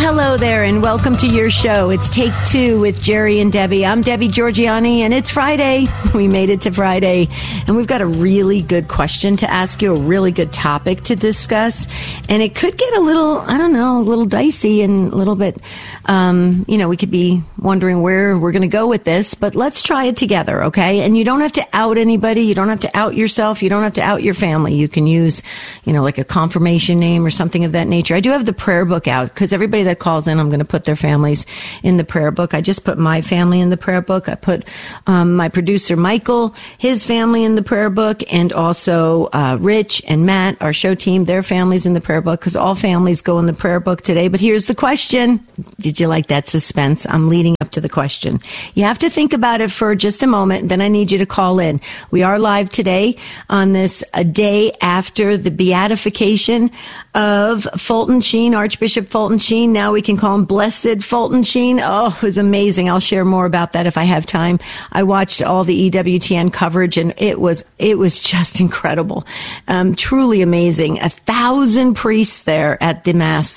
Hello there, and welcome to your show. It's Take Two with Jerry and Debbie. I'm Debbie Georgianni, and it's Friday. We made it to Friday, and we've got a really good question to ask you, a really good topic to discuss, and it could get a little, a little dicey and a little bit, we could be wondering where we're going to go with this, but let's try it together, okay? And you don't have to out anybody. You don't have to out yourself. You don't have to out your family. You can use, like a confirmation name or something of that nature. I do have the prayer book out because everybody that calls in, I'm going to put their families in the prayer book. I just put my family in the prayer book. I put my producer, Michael, his family in the prayer book, and also Rich and Matt, our show team, their families in the prayer book, because all families go in the prayer book today. But here's the question. Did you like that suspense? I'm leading up to the question. You have to think about it for just a moment, then I need you to call in. We are live today on this day after the beatification of Fulton Sheen, Archbishop Fulton Sheen. Now we can call him Blessed Fulton Sheen. Oh, it was amazing. I'll share more about that if I have time. I watched all the EWTN coverage, and it was just incredible. Truly amazing. 1,000 priests there at the Mass.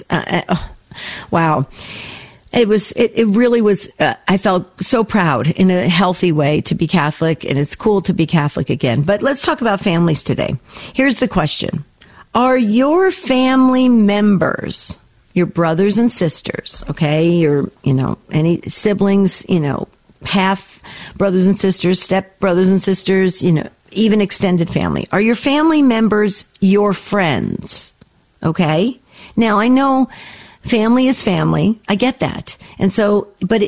Wow. It really was, I felt so proud in a healthy way to be Catholic, and it's cool to be Catholic again. But let's talk about families today. Here's the question. Are your family members, your brothers and sisters, okay, your, any siblings, half brothers and sisters, step brothers and sisters, even extended family, are your family members your friends? Okay? Now, I know family is family. I get that. And so,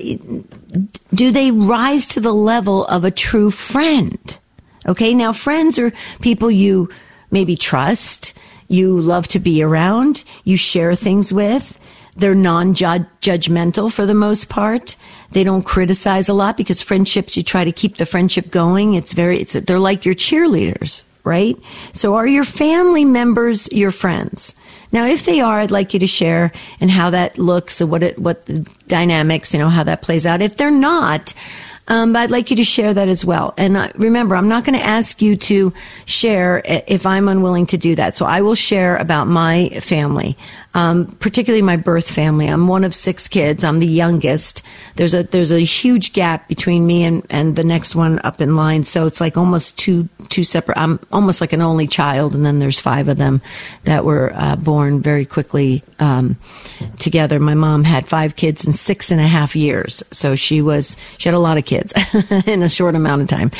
do they rise to the level of a true friend? Okay. Now, friends are people you maybe trust, you love to be around, you share things with. They're non-judgmental for the most part. They don't criticize a lot, because friendships, you try to keep the friendship going. They're like your cheerleaders, right? So are your family members your friends? Now, if they are, I'd like you to share and how that looks and what the dynamics, how that plays out. If they're not, I'd like you to share that as well. And remember, I'm not going to ask you to share if I'm unwilling to do that. So I will share about my family, particularly my birth family. I'm one of 6 kids. I'm the youngest. There's a huge gap between me and the next one up in line. So it's like almost two separate. I'm almost like an only child, and then there's 5 of them that were born very quickly together. My mom had 5 kids in 6.5 years, so she had a lot of kids in a short amount of time.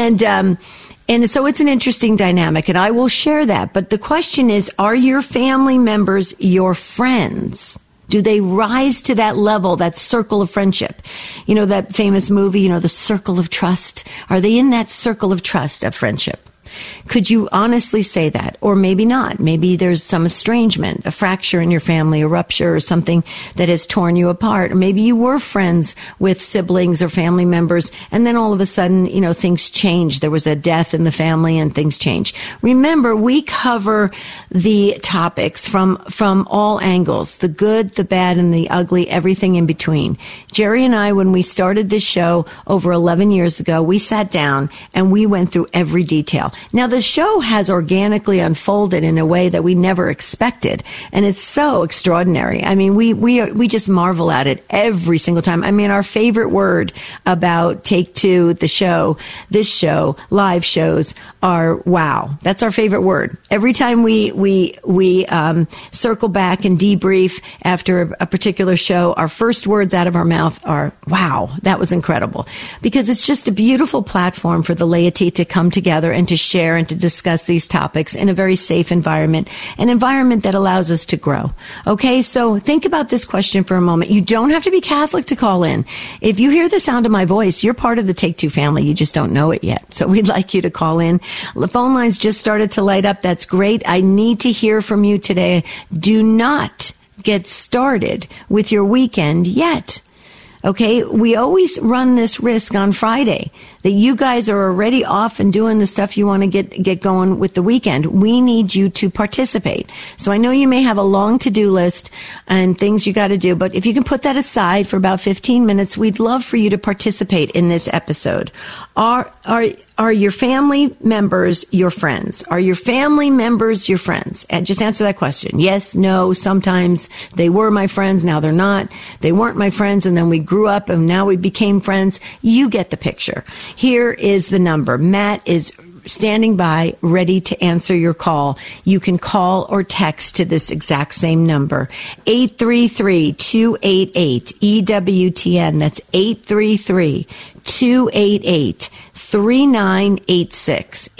And so it's an interesting dynamic, and I will share that. But the question is, are your family members your friends? Do they rise to that level, that circle of friendship? That famous movie, The Circle of Trust. Are they in that circle of trust of friendship? Could you honestly say that? Or maybe not. Maybe there's some estrangement, a fracture in your family, a rupture, or something that has torn you apart. Or maybe you were friends with siblings or family members, and then all of a sudden, things changed. There was a death in the family and things changed. Remember, we cover the topics from all angles, the good, the bad, and the ugly, everything in between. Jerry and I, when we started this show over 11 years ago, we sat down and we went through every detail. Now, the show has organically unfolded in a way that we never expected, and it's so extraordinary. I mean, we just marvel at it every single time. I mean, our favorite word about Take Two, this show, live shows are wow. That's our favorite word. Every time we circle back and debrief after a particular show, our first words out of our mouth are, wow, that was incredible. Because it's just a beautiful platform for the laity to come together and to share and to discuss these topics in a very safe environment, an environment that allows us to grow. Okay, so think about this question for a moment. You don't have to be Catholic to call in. If you hear the sound of my voice, you're part of the Take Two family. You just don't know it yet. So we'd like you to call in. The phone lines just started to light up. That's great. I need to hear from you today. Do not get started with your weekend yet. Okay, we always run this risk on Friday that you guys are already off and doing the stuff you want to get going with the weekend. We need you to participate. So I know you may have a long to-do list and things you got to do, but if you can put that aside for about 15 minutes, we'd love for you to participate in this episode. Are are your family members your friends? Are your family members your friends? And just answer that question. Yes, no, sometimes they were my friends, now they're not. They weren't my friends, and then we grew up and now we became friends. You get the picture. Here is the number. Matt is standing by, ready to answer your call. You can call or text to this exact same number, 833-288-EWTN. That's 833-288-3986.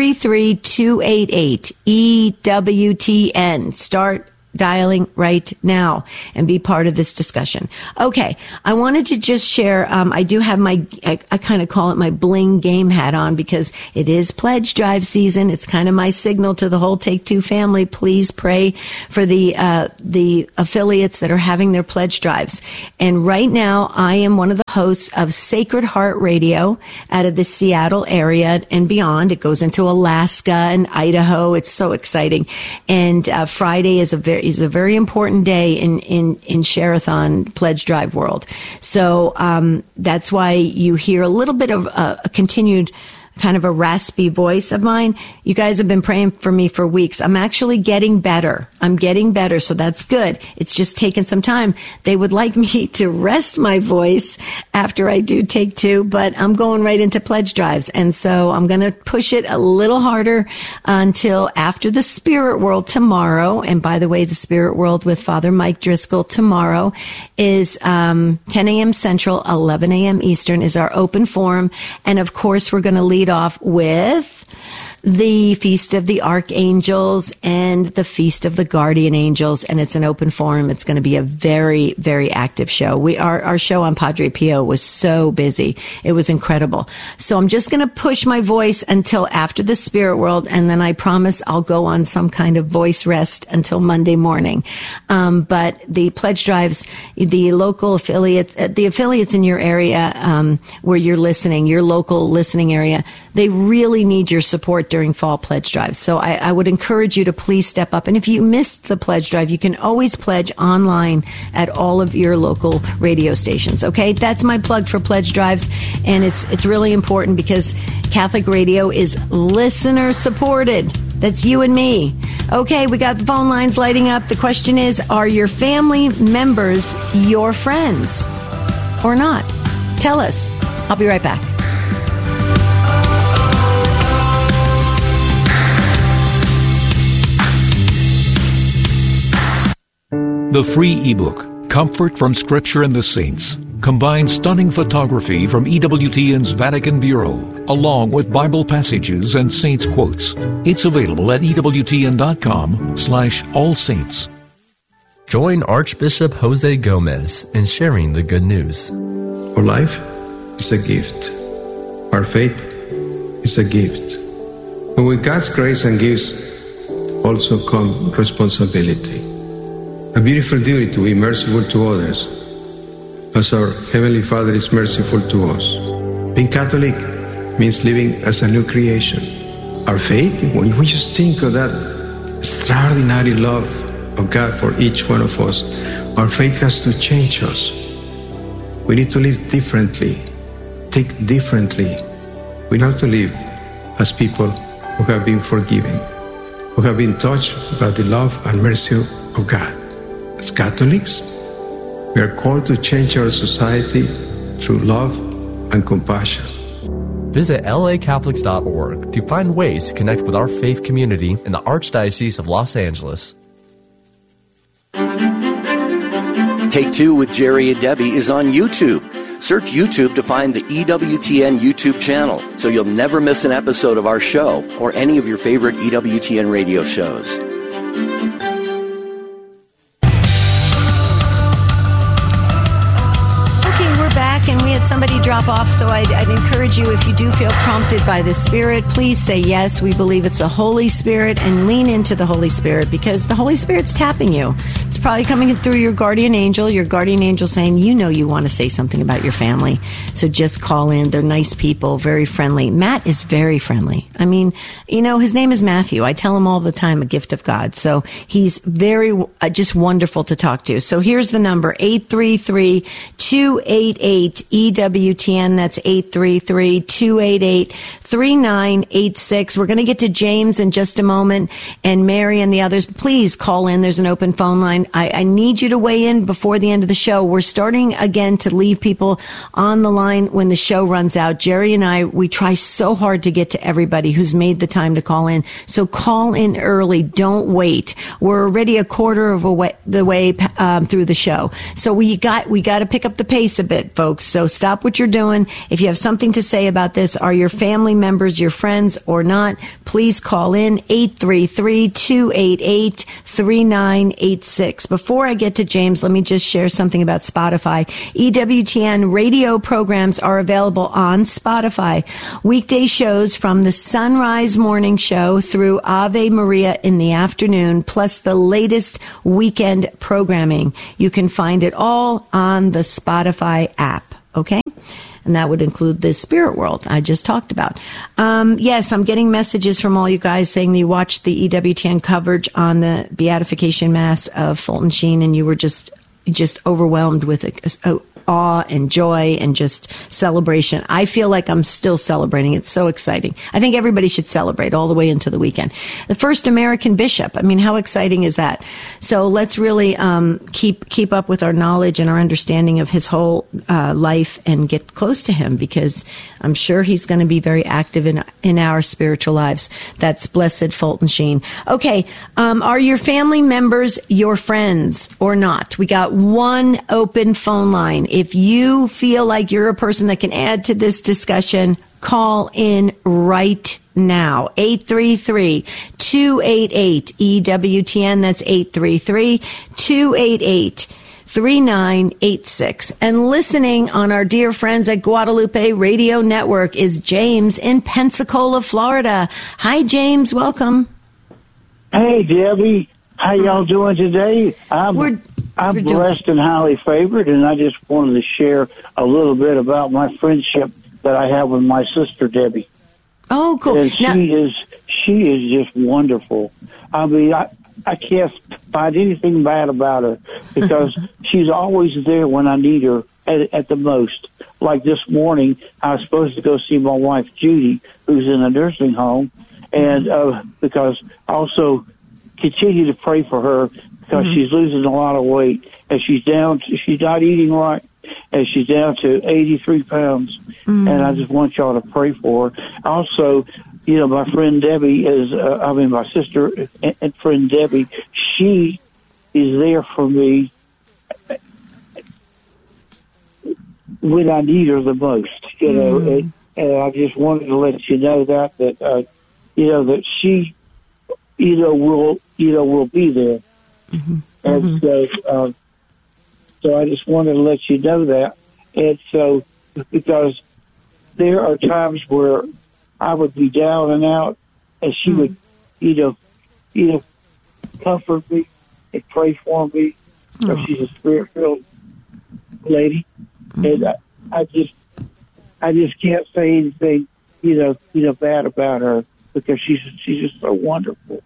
833-288-EWTN. Start dialing right now and be part of this discussion. Okay, I wanted to just share, I do have I kind of call it my bling game hat on because it is pledge drive season. It's kind of my signal to the whole Take Two family. Please pray for the affiliates that are having their pledge drives. And right now, I am one of the hosts of Sacred Heart Radio out of the Seattle area and beyond. It goes into Alaska and Idaho. It's so exciting. And Friday is a very important day in Share-a-thon Pledge Drive world. So that's why you hear a little bit of a continued kind of a raspy voice of mine. You guys have been praying for me for weeks. I'm actually getting better. I'm getting better, so that's good. It's just taken some time. They would like me to rest my voice after I do Take Two, but I'm going right into pledge drives. And so I'm going to push it a little harder until after the Spirit World tomorrow. And by the way, the Spirit World with Father Mike Driscoll tomorrow is 10 a.m. Central, 11 a.m. Eastern is our open forum. And of course, we're going to lead off with the Feast of the Archangels and the Feast of the Guardian Angels, and it's an open forum. It's going to be a very, very active show. Our show on Padre Pio was so busy. It was incredible. So I'm just going to push my voice until after the Spirit World, and then I promise I'll go on some kind of voice rest until Monday morning. But the pledge drives, the local affiliate, the affiliates in your area where you're listening, your local listening area, they really need your support during fall pledge drives. So I would encourage you to please step up. And if you missed the pledge drive, you can always pledge online at all of your local radio stations. Okay, that's my plug for pledge drives, and it's really important because Catholic radio is listener supported. That's you and me. Okay, we got the phone lines lighting up. The question is, are your family members your friends or not? Tell us. I'll be right back. The free ebook, Comfort from Scripture and the Saints, combines stunning photography from EWTN's Vatican Bureau, along with Bible passages and saints' quotes. It's available at EWTN.com/allsaints. Join Archbishop Jose Gomez in sharing the good news. Our life is a gift. Our faith is a gift. But with God's grace and gifts also come responsibility. A beautiful duty to be merciful to others, as our Heavenly Father is merciful to us. Being Catholic means living as a new creation. Our faith, when we just think of that extraordinary love of God for each one of us, our faith has to change us. We need to live differently, think differently. We have to live as people who have been forgiven, who have been touched by the love and mercy of God. As Catholics, we are called to change our society through love and compassion. Visit lacatholics.org to find ways to connect with our faith community in the Archdiocese of Los Angeles. Take Two with Jerry and Debbie is on YouTube. Search YouTube to find the EWTN YouTube channel so you'll never miss an episode of our show or any of your favorite EWTN radio shows. And we had somebody drop off, so I'd encourage you, if you do feel prompted by the Spirit, please say yes. We believe it's the Holy Spirit, and lean into the Holy Spirit because the Holy Spirit's tapping you. It's probably coming through your guardian angel saying, you know you want to say something about your family. So just call in. They're nice people, very friendly. Matt is very friendly. I mean, you know, his name is Matthew. I tell him all the time, a gift of God. So he's very, just wonderful to talk to. So here's the number, 833-288-EWTN. EWTN. That's 833-288-3986. We're going to get to James in just a moment, and Mary and the others. Please call in. There's an open phone line. I need you to weigh in before the end of the show. We're starting again to leave people on the line when the show runs out. Jerry and I, we try so hard to get to everybody who's made the time to call in. So call in early. Don't wait. We're already a quarter of the way through the show. So we got to pick up the pace a bit, folks. So stop what you're doing. If you have something to say about this, are your family members your friends or not? Please call in 833-288-3986. Before I get to James, let me just share something about Spotify. EWTN radio programs are available on Spotify. Weekday shows from the Sunrise Morning Show through Ave Maria in the afternoon, plus the latest weekend programming. You can find it all on the Spotify app, okay? And that would include the Spirit World I just talked about. Yes, I'm getting messages from all you guys saying that you watched the EWTN coverage on the Beatification Mass of Fulton Sheen, and you were just overwhelmed with awe and joy and just celebration. I feel like I'm still celebrating. It's so exciting. I think everybody should celebrate all the way into the weekend. The first American bishop. I mean, how exciting is that? So let's really keep up with our knowledge and our understanding of his whole life and get close to him, because I'm sure he's going to be very active in our spiritual lives. That's Blessed Fulton Sheen. Okay, are your family members your friends or not? We got one open phone line. If you feel like you're a person that can add to this discussion, call in right now. 833-288-EWTN. That's 833-288-3986. And listening on our dear friends at Guadalupe Radio Network is James in Pensacola, Florida. Hi, James. Welcome. Hey, Debbie. How y'all doing today? I'm blessed and highly favored, and I just wanted to share a little bit about my friendship that I have with my sister, Debbie. Oh, cool. And she is just wonderful. I mean, I can't find anything bad about her, because she's always there when I need her at the most. Like this morning, I was supposed to go see my wife, Judy, who's in a nursing home, and because I also continue to pray for her, because she's losing a lot of weight, and she's not eating right, and she's down to 83 pounds. And I just want y'all to pray for her. Also, my friend Debbie my sister and friend Debbie, she is there for me when I need her the most, and I just wanted to let you know that she, will be there. And so I just wanted to let you know that. And so, because there are times where I would be down and out, and she would, comfort me and pray for me. So she's a spirit-filled lady, and I just can't say anything, bad about her, because she's just so wonderful.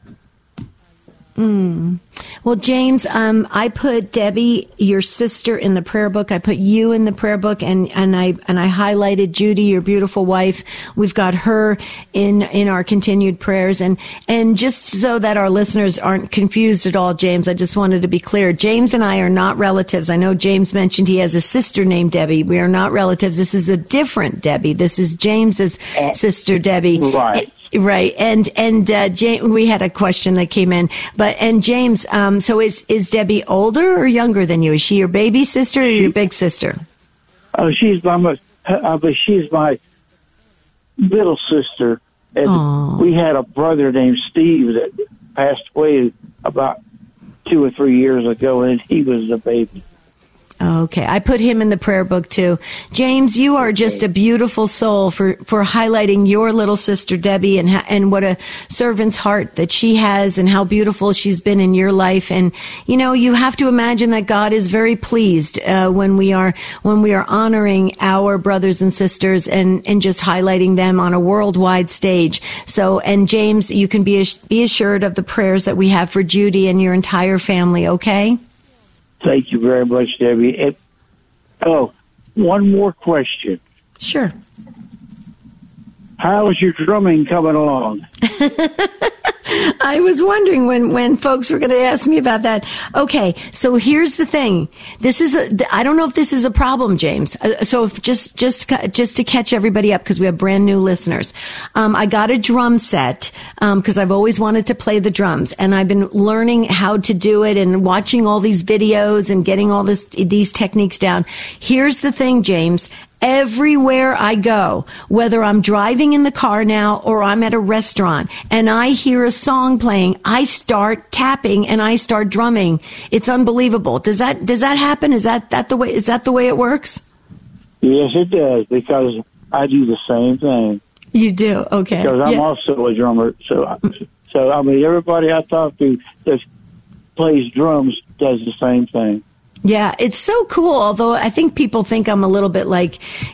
Well, James, I put Debbie, your sister, in the prayer book. I put you in the prayer book, and I highlighted Judy, your beautiful wife. We've got her in our continued prayers, and just so that our listeners aren't confused at all, James, I just wanted to be clear. James and I are not relatives. I know James mentioned he has a sister named Debbie. We are not relatives. This is a different Debbie. This is James's sister, Debbie. Right. Right. And James, we had a question that came in, and James, so is Debbie older or younger than you? Is she your baby sister or your big sister? She's my middle sister. And we had a brother named Steve that passed away about 2 or 3 years ago, and he was the baby. Okay, I put him in the prayer book too. James, you are just a beautiful soul for highlighting your little sister Debbie and what a servant's heart that she has and how beautiful she's been in your life. And you have to imagine that God is very pleased when we are honoring our brothers and sisters and just highlighting them on a worldwide stage. So, and James, you can be assured of the prayers that we have for Judy and your entire family. Okay. Thank you very much, Debbie. one more question. Sure. How is your drumming coming along? I was wondering when folks were going to ask me about that. Okay, so here's the thing. I don't know if this is a problem, James. So if just to catch everybody up, because we have brand new listeners, I got a drum set because I've always wanted to play the drums, and I've been learning how to do it and watching all these videos and getting all these techniques down. Here's the thing, James. Everywhere I go, whether I'm driving in the car now or I'm at a restaurant and I hear a song playing, I start tapping and I start drumming. It's unbelievable. Does that happen? Is that the way it works? Yes, it does, because I do the same thing. You do? Okay. Because I'm also a drummer. So I mean, everybody I talk to that plays drums does the same thing. Yeah, it's so cool. Although I think people think I'm a little bit like,